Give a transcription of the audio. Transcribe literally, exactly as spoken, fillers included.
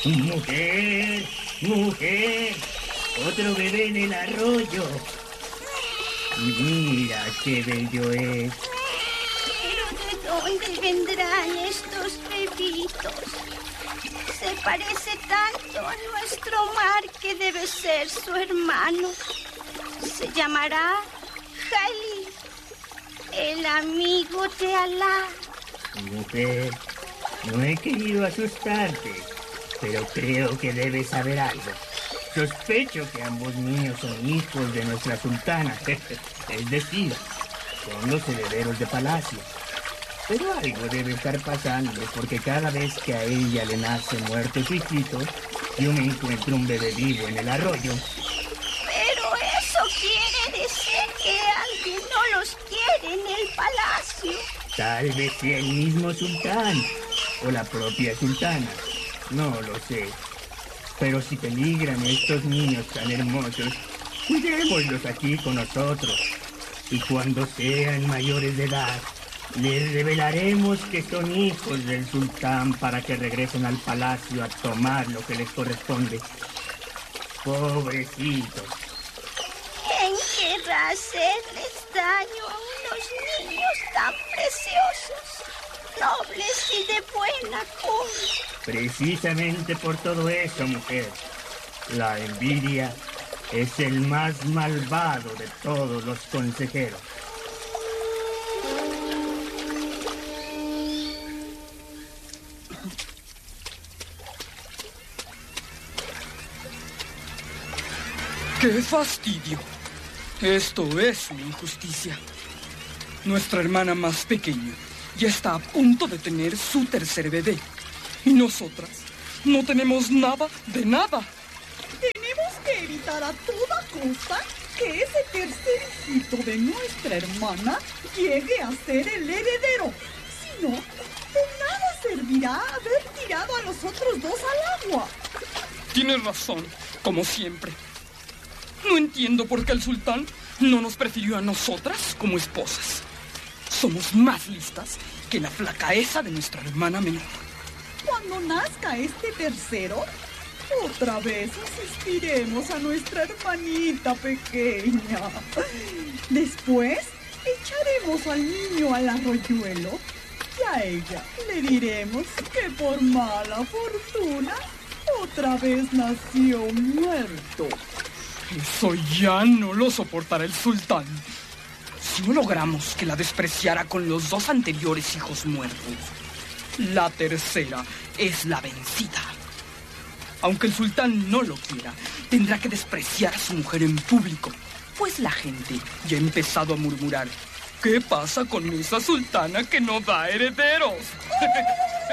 Mujer, mujer, otro bebé en el arroyo. Mira qué bello es. ¿Pero de dónde vendrán estos bebitos? Se parece tanto a nuestro mar que debe ser su hermano. Se llamará Jalí, el amigo de Alá. Mujer, no he querido asustarte, pero creo que debes saber algo. Sospecho que ambos niños son hijos de nuestra sultana, es decir, son los herederos de palacio. Pero algo debe estar pasando, porque cada vez que a ella le nace muerto su hijito, yo me encuentro un bebé vivo en el arroyo. Pero eso quiere decir que alguien no los quiere en el palacio. Tal vez sea el mismo sultán, o la propia sultana, no lo sé. Pero si peligran estos niños tan hermosos, cuidémoslos aquí con nosotros. Y cuando sean mayores de edad, les revelaremos que son hijos del sultán para que regresen al palacio a tomar lo que les corresponde. Pobrecitos. ¿Quién querrá hacerles daño a unos niños tan preciosos, nobles y de buena cuna? Precisamente por todo eso, mujer, la envidia es el más malvado de todos los consejeros. ¡Qué fastidio! Esto es una injusticia. Nuestra hermana más pequeña ya está a punto de tener su tercer bebé. Y nosotras no tenemos nada de nada. Tenemos que evitar a toda costa que ese tercer hijito de nuestra hermana llegue a ser el heredero. Si no, de nada servirá haber tirado a los otros dos al agua. Tienes razón, como siempre. No entiendo por qué el sultán no nos prefirió a nosotras como esposas. Somos más listas que la flaca esa de nuestra hermana menor. Cuando nazca este tercero, otra vez asistiremos a nuestra hermanita pequeña. Después, echaremos al niño al arroyuelo y a ella le diremos que por mala fortuna otra vez nació muerto. Eso ya no lo soportará el sultán. Si no logramos que la despreciara con los dos anteriores hijos muertos, la tercera es la vencida. Aunque el sultán no lo quiera, tendrá que despreciar a su mujer en público, pues la gente ya ha empezado a murmurar: ¿qué pasa con esa sultana que no da herederos?